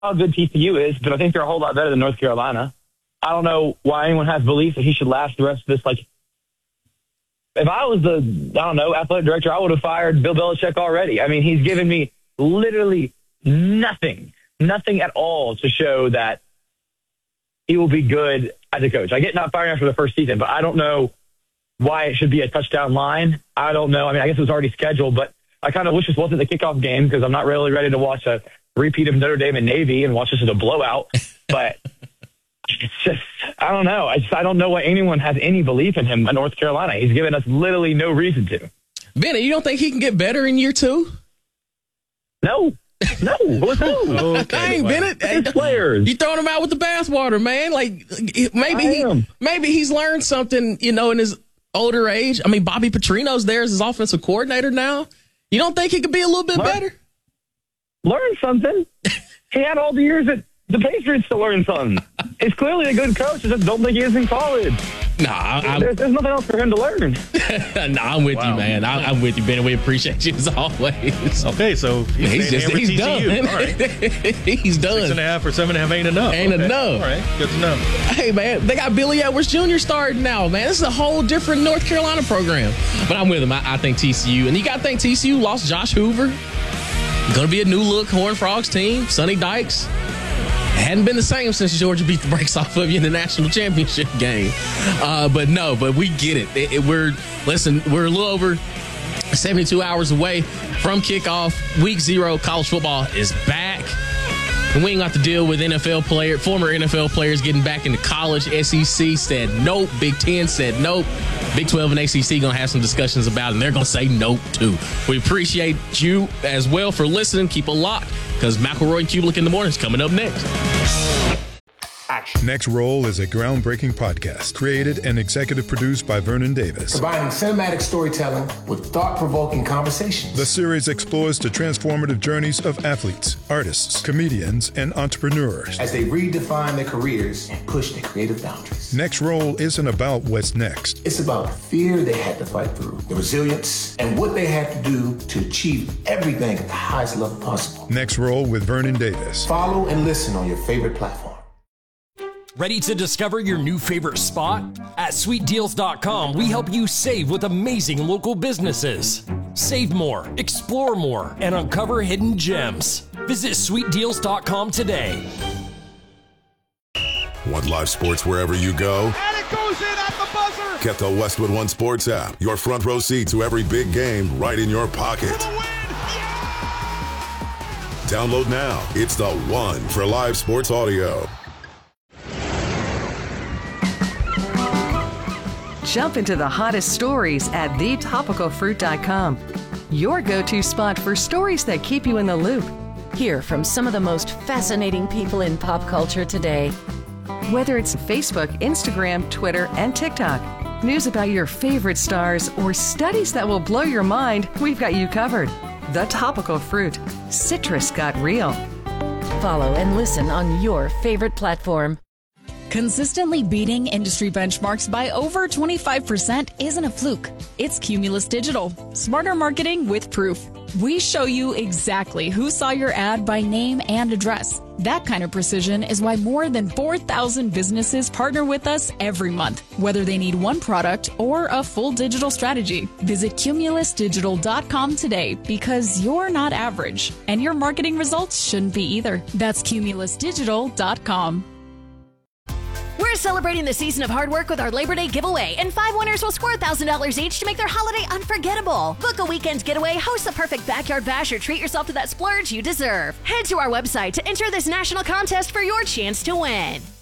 how good TCU is, but I think they're a whole lot better than North Carolina. I don't know why anyone has belief that he should last the rest of this. Like, if I was athletic director, I would have fired Bill Belichick already. I mean, he's given me literally nothing at all to show that he will be good as a coach. I get not firing after the first season, but I don't know why it should be a touchdown line. I don't know. I mean, I guess it was already scheduled, but I kind of wish this wasn't the kickoff game because I'm not really ready to watch a repeat of Notre Dame and Navy and watch this as a blowout. But it's just, I don't know. I don't know why anyone has any belief in him at North Carolina. He's given us literally no reason to. Benny, you don't think he can get better in year 2? No. Okay. Dang, Bennett. Players. You throwing him out with the bathwater, man. Like, maybe he's learned something, in his older age. I mean, Bobby Petrino's there as his offensive coordinator now. You don't think he could be a little bit better? Learn something. He had all the years at the Patriots to learn something. He's clearly a good coach. I just don't think he is in college. There's nothing else for him to learn. I'm with you, man. I'm with you, Ben. We appreciate you as always. Okay, so he's done. All right. He's done. 6.5 or 7.5 ain't enough. Enough. All right, good to know. Hey, man, they got Billy Edwards Jr. starting now, man. This is a whole different North Carolina program. But I'm with him. I think TCU. And you got to think TCU lost Josh Hoover. Going to be a new look Horned Frogs team. Sonny Dykes. Hadn't been the same since Georgia beat the brakes off of you in the national championship game. But we get it. We're a little over 72 hours away from kickoff. Week 0, college football is back. And we ain't got to deal with former NFL players getting back into college. SEC said nope. Big Ten said nope. Big 12 and ACC going to have some discussions about it, and they're going to say nope, too. We appreciate you as well for listening. Keep a lock, because McElroy and Kubelik in the morning is coming up next. Next Roll is a groundbreaking podcast created and executive produced by Vernon Davis. Combining cinematic storytelling with thought-provoking conversations. The series explores the transformative journeys of athletes, artists, comedians, and entrepreneurs as they redefine their careers and push their creative boundaries. Next Roll isn't about what's next. It's about the fear they had to fight through, the resilience, and what they had to do to achieve everything at the highest level possible. Next Roll with Vernon Davis. Follow and listen on your favorite platform. Ready to discover your new favorite spot? At sweetdeals.com, we help you save with amazing local businesses. Save more, explore more, and uncover hidden gems. Visit sweetdeals.com today. Want live sports wherever you go? And it goes in at the buzzer! Get the Westwood One Sports app. Your front row seat to every big game right in your pocket. Download now. It's the one for live sports audio. Jump into the hottest stories at thetopicalfruit.com. Your go-to spot for stories that keep you in the loop. Hear from some of the most fascinating people in pop culture today. Whether it's Facebook, Instagram, Twitter, and TikTok, news about your favorite stars, or studies that will blow your mind, we've got you covered. The Topical Fruit. Citrus got real. Follow and listen on your favorite platform. Consistently beating industry benchmarks by over 25% isn't a fluke. It's Cumulus Digital. Smarter marketing with proof. We show you exactly who saw your ad by name and address. That kind of precision is why more than 4,000 businesses partner with us every month, whether they need one product or a full digital strategy. Visit cumulusdigital.com today, because you're not average, and your marketing results shouldn't be either. That's cumulusdigital.com. We're celebrating the season of hard work with our Labor Day giveaway, and 5 winners will score $1,000 each to make their holiday unforgettable. Book a weekend getaway, host the perfect backyard bash, or treat yourself to that splurge you deserve. Head to our website to enter this national contest for your chance to win.